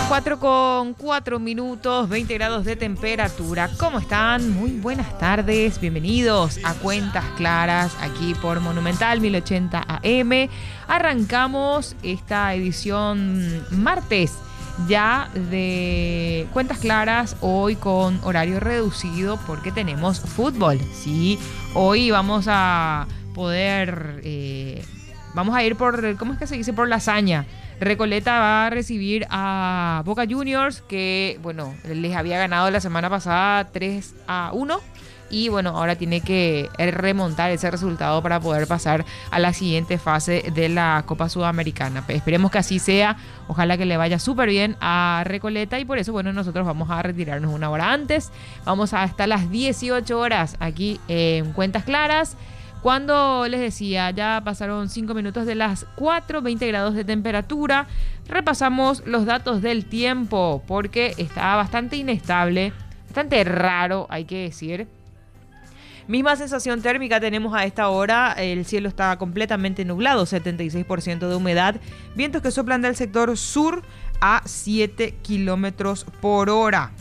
4:04, 20 grados de temperatura. ¿Cómo están? Muy buenas tardes. Bienvenidos a Cuentas Claras, aquí por Monumental 1080 AM. Arrancamos esta edición martes ya de Cuentas Claras, hoy con horario reducido porque tenemos fútbol. Sí, hoy vamos a poder... vamos a ir por... ¿Cómo es que se dice? Por la hazaña. Recoleta va a recibir a Boca Juniors, que, bueno, les había ganado la semana pasada 3-1. Y, bueno, ahora tiene que remontar ese resultado para poder pasar a la siguiente fase de la Copa Sudamericana. Esperemos que así sea. Ojalá que le vaya súper bien a Recoleta. Y por eso, bueno, nosotros vamos a retirarnos una hora antes. Vamos hasta las 18 horas aquí en Cuentas Claras. Cuando les decía, ya pasaron 5 minutos de las 4, 20 grados de temperatura. Repasamos los datos del tiempo porque está bastante inestable, bastante raro, hay que decir. Misma sensación térmica tenemos a esta hora, el cielo está completamente nublado, 76% de humedad, vientos que soplan del sector sur a 7 kilómetros por hora.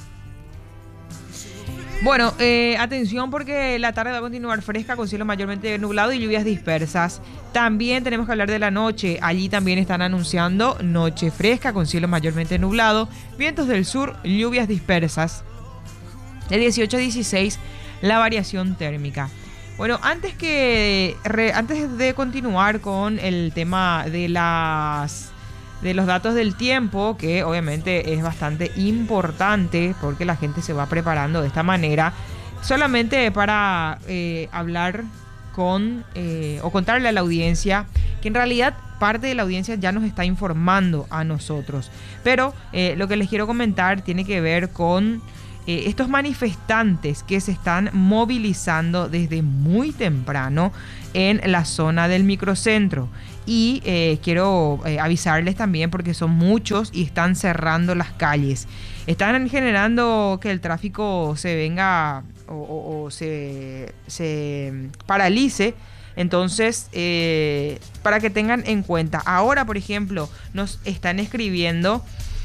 Bueno, atención porque la tarde va a continuar fresca con cielo mayormente nublado y lluvias dispersas. También tenemos que hablar de la noche. Allí también están anunciando noche fresca con cielo mayormente nublado, vientos del sur, lluvias dispersas. De 18 a 16 la variación térmica. Bueno, antes de continuar con el tema de los datos del tiempo, que obviamente es bastante importante porque la gente se va preparando de esta manera, solamente para hablar o contarle a la audiencia que en realidad parte de la audiencia ya nos está informando a nosotros, pero lo que les quiero comentar tiene que ver con estos manifestantes que se están movilizando desde muy temprano en la zona del microcentro. Y quiero avisarles también porque son muchos y están cerrando las calles. Están generando que el tráfico se venga o se paralice. Entonces, para que tengan en cuenta. Ahora, por ejemplo, nos están escribiendo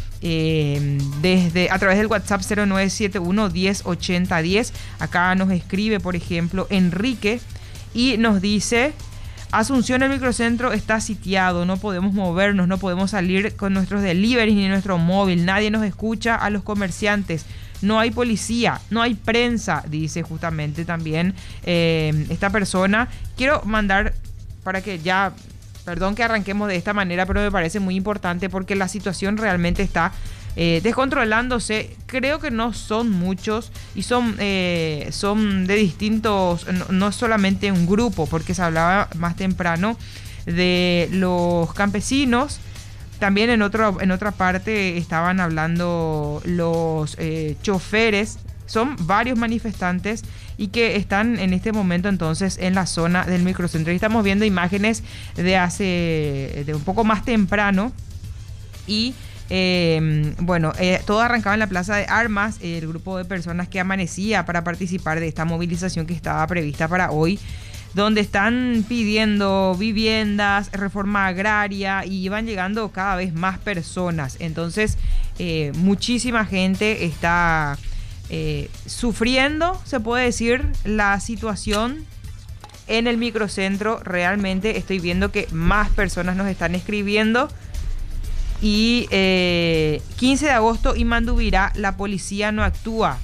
a través del WhatsApp 0971 1080 10. Acá nos escribe, por ejemplo, Enrique y nos dice: Asunción, el microcentro está sitiado, no podemos movernos, no podemos salir con nuestros deliveries ni nuestro móvil, nadie nos escucha a los comerciantes, no hay policía, no hay prensa, dice justamente también esta persona. Quiero mandar para que ya... Perdón que arranquemos de esta manera, pero me parece muy importante porque la situación realmente está descontrolándose. Creo que no son muchos y son de distintos, no solamente un grupo, porque se hablaba más temprano de los campesinos. También en otra parte estaban hablando los choferes. Son varios manifestantes y que están en este momento entonces en la zona del microcentro. Y estamos viendo imágenes de un poco más temprano. Y todo arrancaba en la Plaza de Armas, el grupo de personas que amanecía para participar de esta movilización que estaba prevista para hoy, donde están pidiendo viviendas, reforma agraria, y van llegando cada vez más personas. Entonces, muchísima gente está... sufriendo, se puede decir, la situación en el microcentro. Realmente estoy viendo que más personas nos están escribiendo. Y 15 de agosto y Mandubirá, la policía no actúa.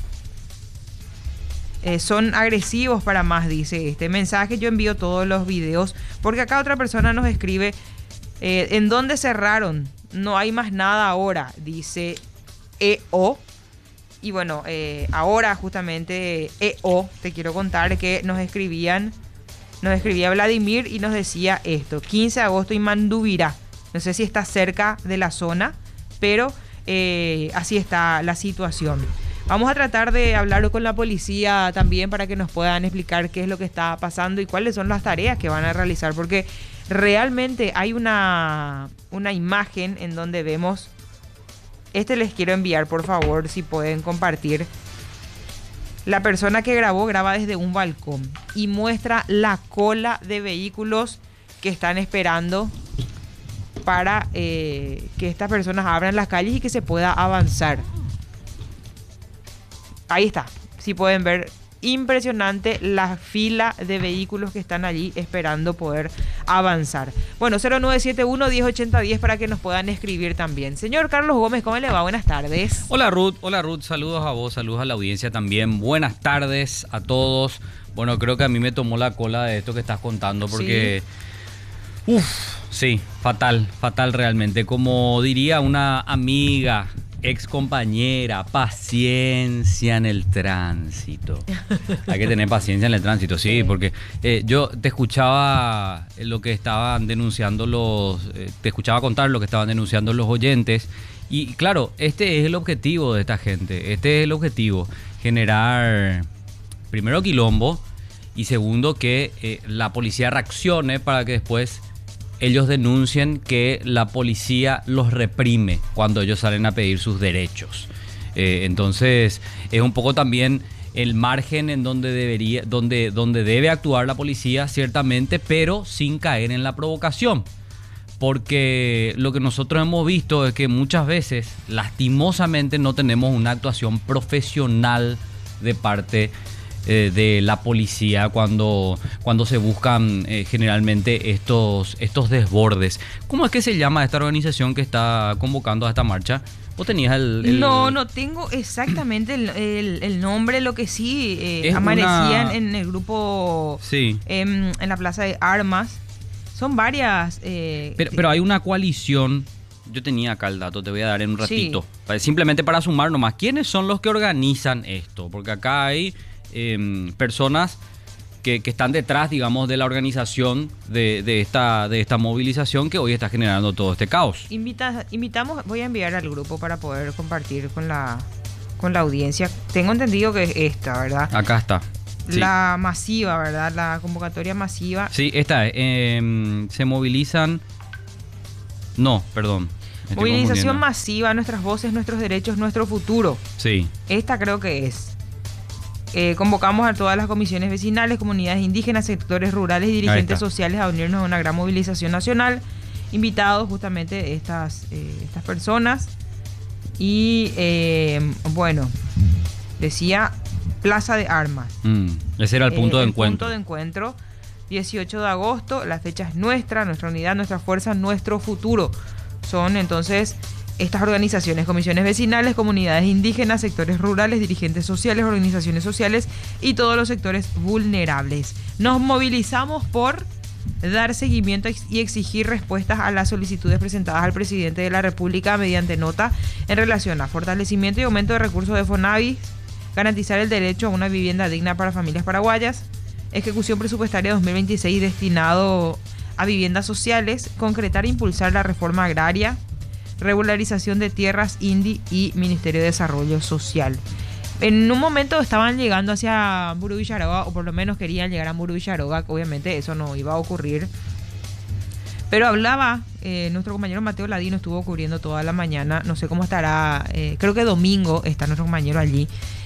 Son agresivos para más, dice este mensaje. Yo envío todos los videos porque acá otra persona nos escribe: ¿en dónde cerraron? No hay más nada ahora, dice EO. Y bueno, ahora justamente te quiero contar que nos escribía Vladimir y nos decía esto: 15 de agosto y Mandubirá. No sé si está cerca de la zona, pero así está la situación. Vamos a tratar de hablar con la policía también para que nos puedan explicar qué es lo que está pasando y cuáles son las tareas que van a realizar, porque realmente hay una imagen en donde vemos... les quiero enviar, por favor, si pueden compartir. La persona que graba desde un balcón y muestra la cola de vehículos que están esperando para que estas personas abran las calles y que se pueda avanzar. Ahí está, si pueden ver, impresionante la fila de vehículos que están allí esperando poder avanzar. Bueno, 0971-1080-10 para que nos puedan escribir también. Señor Carlos Gómez, ¿cómo le va? Buenas tardes. Hola Ruth, saludos a vos, saludos a la audiencia también. Buenas tardes a todos. Bueno, creo que a mí me tomó la cola de esto que estás contando porque... Sí, fatal realmente. Como diría una amiga, ex compañera, paciencia en el tránsito. Hay que tener paciencia en el tránsito, sí, porque yo te escuchaba lo que estaban denunciando te escuchaba contar lo que estaban denunciando los oyentes. Y claro, este es el objetivo de esta gente. Este es el objetivo, generar primero quilombo y segundo que la policía reaccione para que después ellos denuncien que la policía los reprime cuando ellos salen a pedir sus derechos. Entonces es un poco también el margen en donde debe actuar la policía, ciertamente, pero sin caer en la provocación. Porque lo que nosotros hemos visto es que muchas veces, lastimosamente, no tenemos una actuación profesional de parte de la policía cuando se buscan generalmente estos desbordes. ¿Cómo es que se llama esta organización que está convocando a esta marcha? ¿Vos tenías el...? No tengo exactamente el nombre, lo que sí amanecían en el grupo, sí, en la Plaza de Armas. Son varias... Pero hay una coalición. Yo tenía acá el dato, te voy a dar en un ratito. Sí. Simplemente para sumar nomás. ¿Quiénes son los que organizan esto? Porque acá hay personas que están detrás, digamos, de la organización de esta movilización que hoy está generando todo este caos. Invitamos, voy a enviar al grupo para poder compartir con la audiencia. Tengo entendido que es esta, ¿verdad? Acá está. Sí. La masiva, ¿verdad? La convocatoria masiva. Sí, esta es. Se movilizan... No, perdón. Movilización masiva, nuestras voces, nuestros derechos, nuestro futuro. Sí. Esta creo que es. Convocamos a todas las comisiones vecinales, comunidades indígenas, sectores rurales y dirigentes sociales a unirnos a una gran movilización nacional. Invitados justamente estas personas. Y bueno, decía Plaza de Armas. Ese era el punto de encuentro. Punto de encuentro, 18 de agosto. La fecha es nuestra unidad, nuestra fuerza, nuestro futuro. Son entonces estas organizaciones, comisiones vecinales, comunidades indígenas, sectores rurales, dirigentes sociales, organizaciones sociales y todos los sectores vulnerables. Nos movilizamos por dar seguimiento y exigir respuestas a las solicitudes presentadas al presidente de la República mediante nota en relación a fortalecimiento y aumento de recursos de Fonavis, garantizar el derecho a una vivienda digna para familias paraguayas, ejecución presupuestaria 2026 destinado a viviendas sociales, concretar e impulsar la reforma agraria, regularización de tierras INDI y Ministerio de Desarrollo Social. En un momento estaban llegando hacia Muro Villaroga, o por lo menos querían llegar a Muro Villaroga, obviamente eso no iba a ocurrir. Pero hablaba, nuestro compañero Mateo Ladino estuvo cubriendo toda la mañana, no sé cómo estará, creo que domingo está nuestro compañero allí.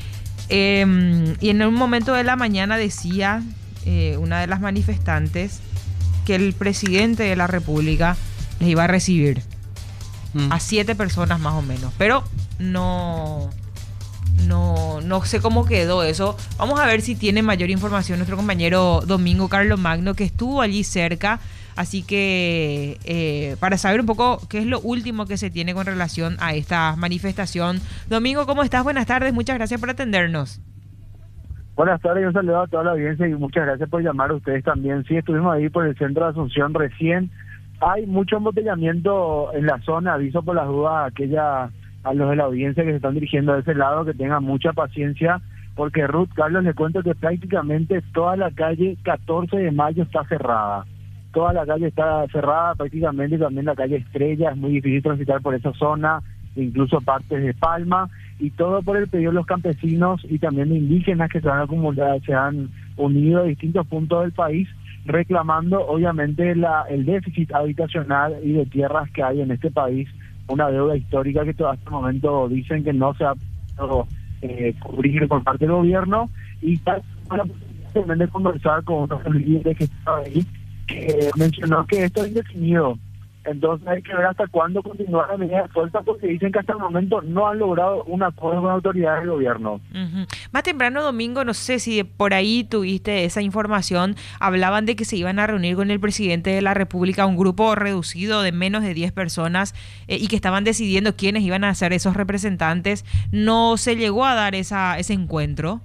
Y en un momento de la mañana decía una de las manifestantes que el presidente de la República les iba a recibir a 7 personas más o menos, pero no sé cómo quedó eso. Vamos a ver si tiene mayor información nuestro compañero Domingo Carlos Magno, que estuvo allí cerca, así que para saber un poco qué es lo último que se tiene con relación a esta manifestación. Domingo, ¿cómo estás? Buenas tardes, muchas gracias por atendernos. Buenas tardes, un saludo a toda la audiencia y muchas gracias por llamar a ustedes también. Sí, estuvimos ahí por el centro de Asunción recién. Hay mucho embotellamiento en la zona, aviso por las dudas a los de la audiencia que se están dirigiendo a ese lado, que tengan mucha paciencia, porque Ruth, Carlos, le cuento que prácticamente toda la calle 14 de mayo está cerrada. Toda la calle está cerrada prácticamente, también la calle Estrella, es muy difícil transitar por esa zona, incluso partes de Palma, y todo por el pedido de los campesinos y también de indígenas que se han unido a distintos puntos del país, reclamando obviamente el déficit habitacional y de tierras que hay en este país, una deuda histórica que hasta el momento dicen que no se ha podido cubrir por parte del gobierno, y tal también de conversar con unos líderes que estaban ahí, que mencionó que esto es indefinido, Entonces hay que ver hasta cuándo continuar la medida de fuerza, porque dicen que hasta el momento no han logrado un acuerdo con autoridades del gobierno. Ujú. Más temprano domingo, no sé si por ahí tuviste esa información, hablaban de que se iban a reunir con el presidente de la República, un grupo reducido de menos de 10 personas, y que estaban decidiendo quiénes iban a ser esos representantes. ¿No se llegó a dar ese encuentro?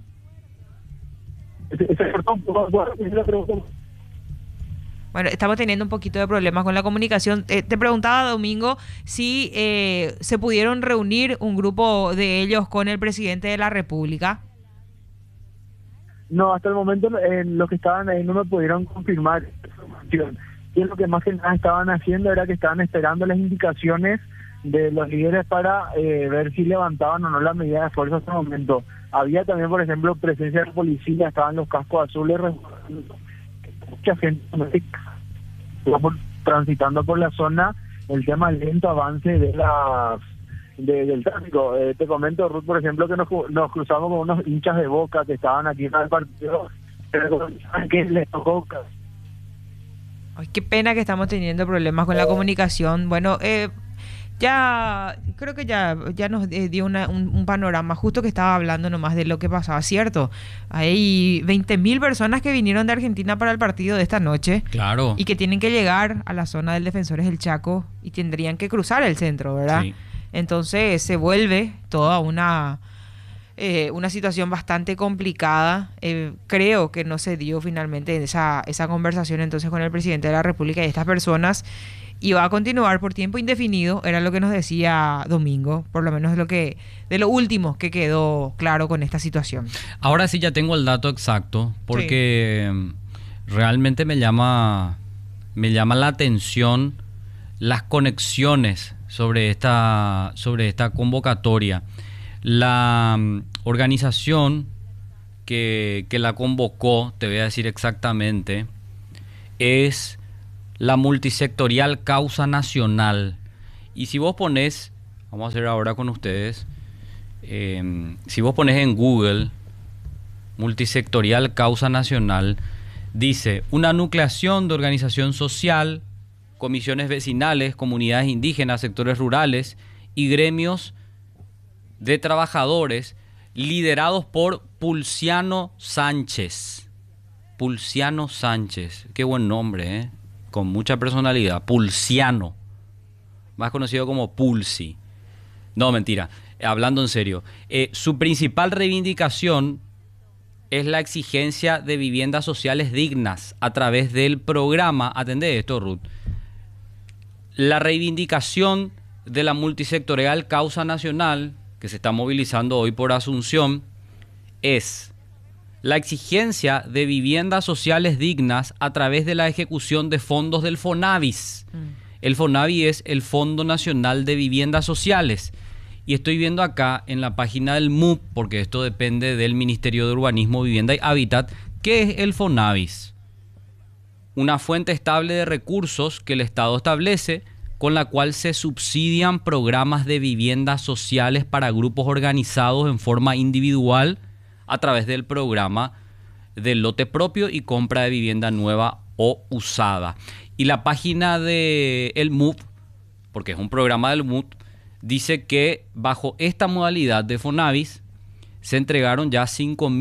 Se cortó un poco. Bueno, estamos teniendo un poquito de problemas con la comunicación. Te preguntaba, Domingo, si se pudieron reunir un grupo de ellos con el presidente de la República. No, hasta el momento los que estaban ahí no me pudieron confirmar esa información. Y lo que más que nada estaban haciendo era que estaban esperando las indicaciones de los líderes para ver si levantaban o no la medida de fuerza hasta el momento. Había también, por ejemplo, presencia de policía, estaban los cascos azules, mucha gente transitando por la zona, el tema del lento avance del tráfico. Te comento, Ruth, por ejemplo, que nos cruzamos con unos hinchas de Boca que estaban aquí en el partido, pero que les tocó. Ay, qué pena que estamos teniendo problemas con la comunicación. Bueno, ya creo que ya nos dio un panorama, justo que estaba hablando nomás de lo que pasaba, ¿cierto? Hay 20.000 personas que vinieron de Argentina para el partido de esta noche. Claro. Y que tienen que llegar a la zona del Defensores del Chaco y tendrían que cruzar el centro, ¿verdad? Sí. Entonces se vuelve toda una situación bastante complicada. Creo que no se dio finalmente esa conversación entonces con el presidente de la República y estas personas, y va a continuar por tiempo indefinido, era lo que nos decía Domingo, por lo menos de lo último que quedó claro con esta situación. Ahora sí ya tengo el dato exacto, porque realmente me llama la atención las conexiones sobre esta convocatoria. La organización que la convocó, te voy a decir exactamente, es la Multisectorial Causa Nacional. Y si vos pones, vamos a hacer ahora con ustedes, si vos pones en Google Multisectorial Causa Nacional, dice: una nucleación de organización social, comisiones vecinales, comunidades indígenas, sectores rurales y gremios de trabajadores liderados por Pulciano Sánchez. Pulciano Sánchez, qué buen nombre, ¿eh? Con mucha personalidad. Pulciano, más conocido como Pulsi. No, mentira, hablando en serio. Su principal reivindicación es la exigencia de viviendas sociales dignas a través del programa. Atendé esto, Ruth. La reivindicación de la Multisectorial Causa Nacional, que se está movilizando hoy por Asunción, es la exigencia de viviendas sociales dignas a través de la ejecución de fondos del FONAVIS. El FONAVI es el Fondo Nacional de Viviendas Sociales. Y estoy viendo acá en la página del MUP, porque esto depende del Ministerio de Urbanismo, Vivienda y Hábitat, ¿qué es el FONAVIS? Una fuente estable de recursos que el Estado establece, con la cual se subsidian programas de viviendas sociales para grupos organizados en forma individual a través del programa del lote propio y compra de vivienda nueva o usada. Y la página de el MUP, porque es un programa del MUP, dice que bajo esta modalidad de FONAVIS se entregaron ya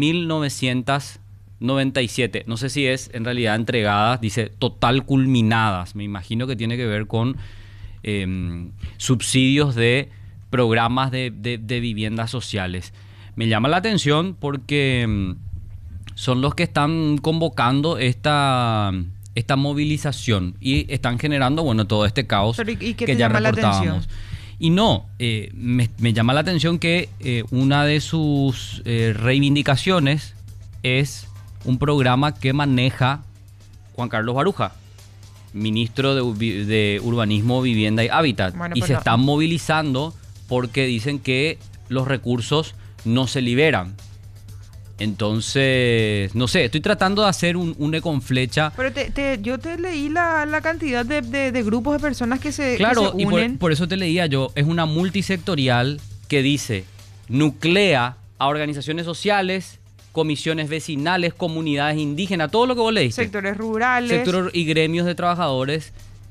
5.997. No sé si es en realidad entregadas, dice total culminadas. Me imagino que tiene que ver con subsidios de programas de viviendas sociales. Me llama la atención porque son los que están convocando esta movilización y están generando, bueno, todo este caos. Pero, ¿y qué que te ya llama reportábamos. la atención? Y no, me llama la atención que una de sus reivindicaciones es un programa que maneja Juan Carlos Baruja, ministro de Urbanismo, Vivienda y Hábitat. Bueno, y pues se no. están movilizando porque dicen que los recursos no se liberan. Entonces, no sé, estoy tratando de hacer un eco en flecha. Pero yo te leí la cantidad de grupos de personas que se Claro, que se y unen. por eso te leía yo, es una multisectorial que dice, nuclea a organizaciones sociales, comisiones vecinales, comunidades indígenas, todo lo que vos leíste. Sectores rurales. Sectores y gremios de trabajadores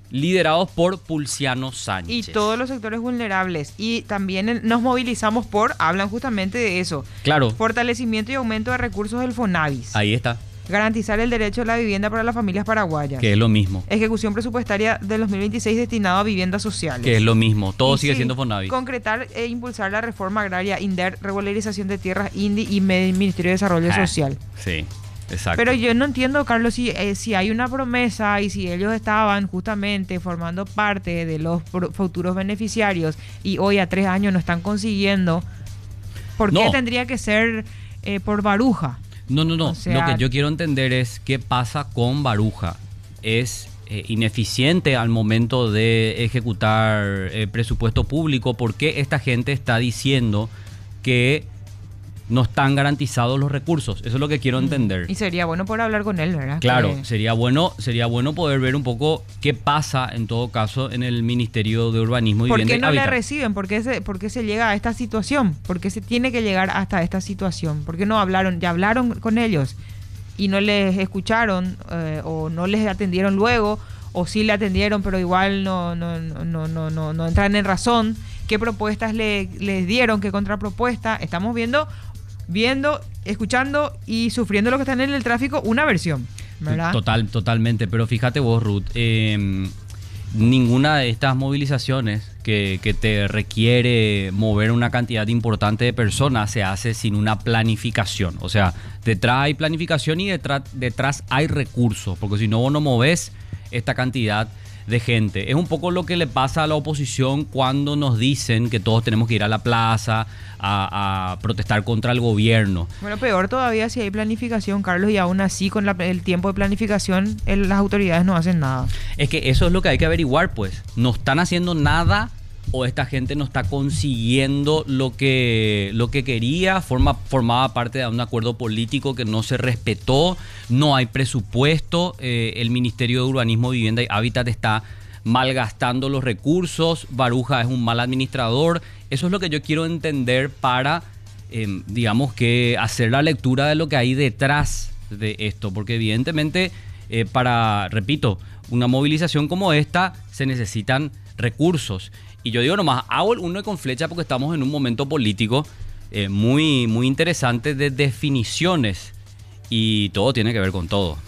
liderados por Pulciano Sánchez. Y todos los sectores vulnerables. Y también nos movilizamos hablan justamente de eso. Claro. Fortalecimiento y aumento de recursos del Fonavis. Ahí está. Garantizar el derecho a la vivienda para las familias paraguayas. Que es lo mismo. Ejecución presupuestaria del 2026 destinado a viviendas sociales. Que es lo mismo. Todo Y sigue sí, siendo Fonavis. Concretar e impulsar la reforma agraria, INDER, regularización de tierras, INDI y Ministerio de Desarrollo Social. Sí, exacto. Pero yo no entiendo, Carlos, si hay una promesa y si ellos estaban justamente formando parte de los futuros beneficiarios y hoy a 3 años no están consiguiendo, ¿por qué tendría que ser por Baruja? No. O sea, lo que yo quiero entender es qué pasa con Baruja. ¿Es ineficiente al momento de ejecutar presupuesto público? ¿Por qué esta gente está diciendo que no están garantizados los recursos? Eso es lo que quiero entender. Y sería bueno poder hablar con él, ¿verdad? Claro, sería bueno poder ver un poco qué pasa en todo caso en el Ministerio de Urbanismo y ¿Por Vivienda qué y no le Hábitat. reciben? ¿Por qué se llega a esta situación? ¿Por qué se tiene que llegar hasta esta situación? ¿Por qué no hablaron? Ya hablaron con ellos y no les escucharon o no les atendieron luego, o sí le atendieron pero igual no entran en razón. ¿Qué propuestas les dieron? ¿Qué contrapropuesta? Estamos viendo, escuchando y sufriendo lo que están en el tráfico, una versión, ¿verdad? Totalmente, pero fíjate vos, Ruth, ninguna de estas movilizaciones que te requiere mover una cantidad importante de personas se hace sin una planificación. O sea, detrás hay planificación y detrás hay recursos, porque si no vos no movés esta cantidad de gente. Es un poco lo que le pasa a la oposición cuando nos dicen que todos tenemos que ir a la plaza a protestar contra el gobierno. Bueno, peor todavía si hay planificación, Carlos, y aún así con el tiempo de planificación las autoridades no hacen nada. Es que eso es lo que hay que averiguar, pues. No están haciendo nada o esta gente no está consiguiendo lo que quería, formaba parte de un acuerdo político que no se respetó, no hay presupuesto, el Ministerio de Urbanismo, Vivienda y Hábitat está malgastando los recursos, Baruja es un mal administrador. Eso es lo que yo quiero entender para, digamos que hacer la lectura de lo que hay detrás de esto, porque evidentemente repito, una movilización como esta se necesitan recursos. Y yo digo nomás, hago el uno con flecha porque estamos en un momento político muy, muy interesante de definiciones y todo tiene que ver con todo.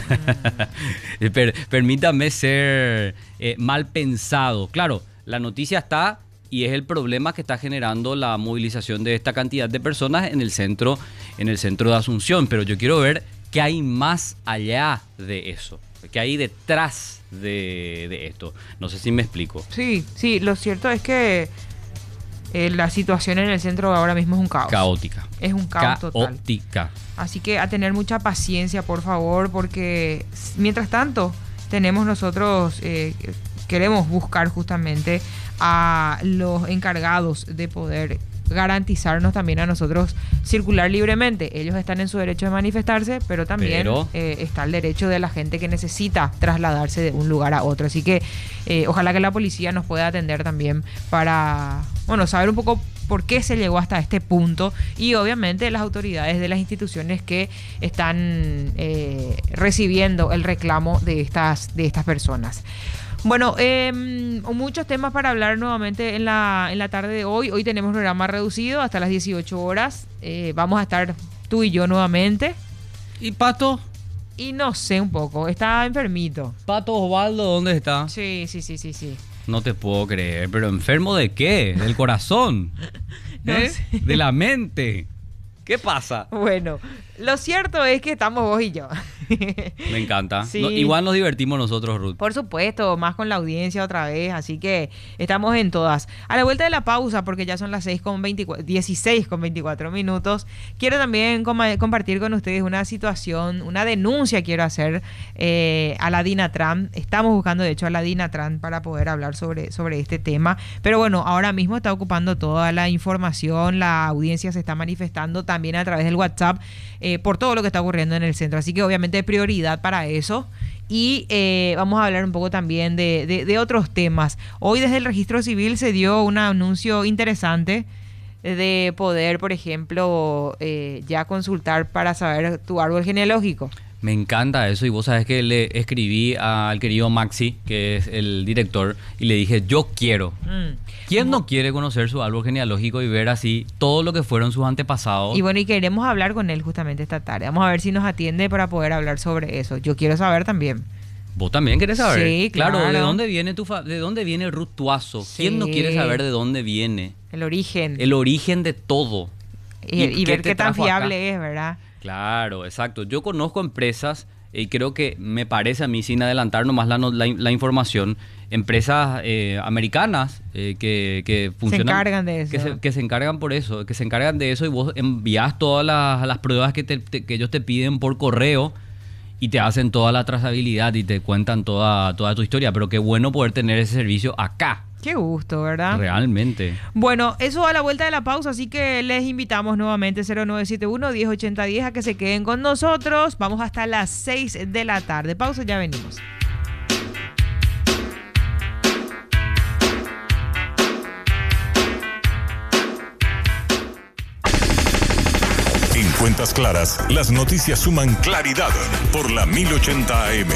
Permítame ser mal pensado. Claro, la noticia está y es el problema que está generando la movilización de esta cantidad de personas en el centro de Asunción, pero yo quiero ver qué hay más allá de eso. ¿Qué hay detrás de esto? No sé si me explico. Sí, lo cierto es que la situación en el centro ahora mismo es un caos. Caótica. Es un caos total. Caótica. Así que a tener mucha paciencia, por favor, porque mientras tanto tenemos nosotros, queremos buscar justamente a los encargados de poder garantizarnos también a nosotros circular libremente. Ellos están en su derecho de manifestarse, pero también está el derecho de la gente que necesita trasladarse de un lugar a otro. Así que ojalá que la policía nos pueda atender también para, saber un poco por qué se llegó hasta este punto y obviamente las autoridades de las instituciones que están recibiendo el reclamo de estas personas. Bueno, muchos temas para hablar nuevamente en la tarde de hoy. Hoy tenemos un programa reducido hasta las 18 horas. Vamos a estar tú y yo nuevamente. ¿Y Pato? Y no sé un poco, está enfermito. ¿Pato Osvaldo dónde está? Sí. No te puedo creer, pero ¿enfermo de qué? ¿Del corazón? No sé. ¿De la mente? ¿Qué pasa? Bueno, lo cierto es que estamos vos y yo. Me encanta. Sí. Igual nos divertimos nosotros, Ruth. Por supuesto, más con la audiencia otra vez, así que estamos en todas. A la vuelta de la pausa, porque ya son las 16:24 minutos, quiero también compartir con ustedes una situación, una denuncia quiero hacer a la DINATRAN. Estamos buscando, de hecho, a la DINATRAN para poder hablar sobre este tema. Pero bueno, ahora mismo está ocupando toda la información, la audiencia se está manifestando también a través del WhatsApp por todo lo que está ocurriendo en el centro. Así que obviamente prioridad para eso. Y vamos a hablar un poco también de otros temas. Hoy desde el Registro Civil se dio un anuncio interesante de poder, por ejemplo, ya consultar para saber tu árbol genealógico. Me encanta eso y vos sabés que le escribí al querido Maxi, que es el director, y le dije, yo quiero. ¿Quién no quiere conocer su árbol genealógico y ver así todo lo que fueron sus antepasados? Y bueno, y queremos hablar con él justamente esta tarde. Vamos a ver si nos atiende para poder hablar sobre eso. Yo quiero saber también. ¿Vos también querés saber? Sí, claro. ¿de dónde viene de dónde viene Ruth Tuazo? Sí. ¿Quién no quiere saber de dónde viene? El origen. El origen de todo. Y ver qué tan trajo fiable acá? es, ¿verdad? Claro, exacto. Yo conozco empresas y creo que me parece a mí, sin adelantar nomás la información, empresas americanas que funcionan. Se encargan de eso. Que se encargan por eso, que se encargan de eso y vos envías todas las pruebas que ellos te piden por correo y te hacen toda la trazabilidad y te cuentan toda tu historia. Pero qué bueno poder tener ese servicio acá. Qué gusto, ¿verdad? Realmente. Bueno, eso a la vuelta de la pausa, así que les invitamos nuevamente 0971-1080-10 a que se queden con nosotros. Vamos hasta las 6 de la tarde. Pausa, ya venimos. En Cuentas Claras, las noticias suman claridad por la 1080 AM.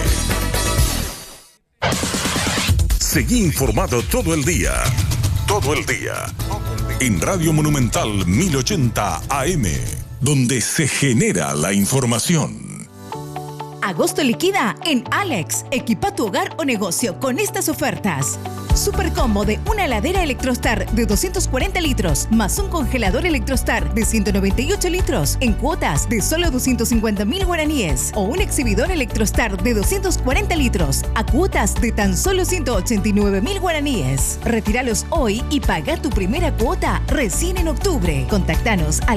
Seguí informado todo el día. Todo el día. En Radio Monumental 1080 AM, donde se genera la información. Agosto liquida en Alex. Equipa tu hogar o negocio con estas ofertas. Super combo de una heladera Electrostar de 240 litros más un congelador Electrostar de 198 litros en cuotas de solo 250.000 guaraníes o un exhibidor Electrostar de 240 litros a cuotas de tan solo 189.000 guaraníes. Retíralos hoy y paga tu primera cuota recién en octubre. Contactanos al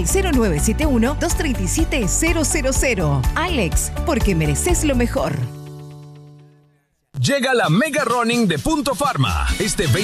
0971-237-000. Alex, porque mereces lo mejor. Llega la Mega Running de Punto Pharma. Este